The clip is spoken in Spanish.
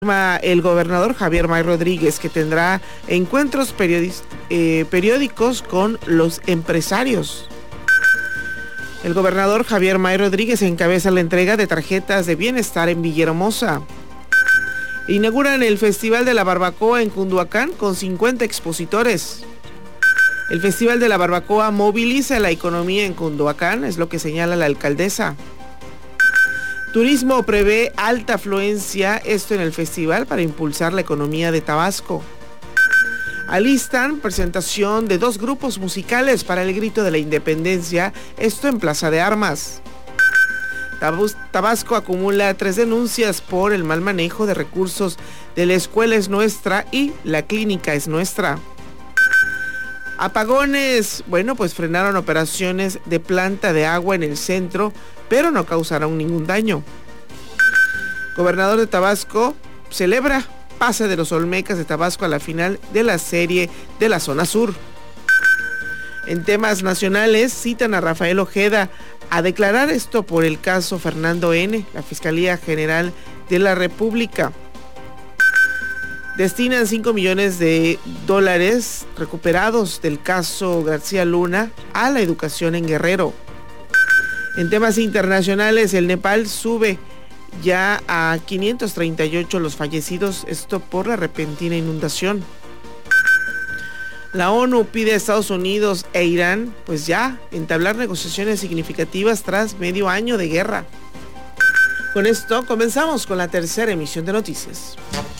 El gobernador Javier May Rodríguez que tendrá encuentros periódicos con los empresarios. El gobernador Javier May Rodríguez encabeza la entrega de tarjetas de bienestar en Villahermosa. Inauguran el Festival de la Barbacoa en Cunduacán con 50 expositores. El Festival de la Barbacoa moviliza la economía en Cunduacán, es lo que señala la alcaldesa. Turismo prevé alta afluencia, esto en el festival, para impulsar la economía de Tabasco. Alistan presentación de 2 grupos musicales para el grito de la independencia, esto en Plaza de Armas. Tabasco acumula 3 denuncias por el mal manejo de recursos de la Escuela Es Nuestra y la Clínica Es Nuestra. Apagones, pues frenaron operaciones de planta de agua en el centro, pero no causaron ningún daño. Gobernador de Tabasco celebra pase de los Olmecas de Tabasco a la final de la serie de la zona sur. En temas nacionales, citan a Rafael Ojeda a declarar esto por el caso Fernando N., la Fiscalía General de la República. Destinan $5 millones recuperados del caso García Luna a la educación en Guerrero. En temas internacionales, el Nepal sube ya a 538 los fallecidos, esto por la repentina inundación. La ONU pide a Estados Unidos e Irán, ya entablar negociaciones significativas tras medio año de guerra. Con esto comenzamos con la tercera emisión de noticias.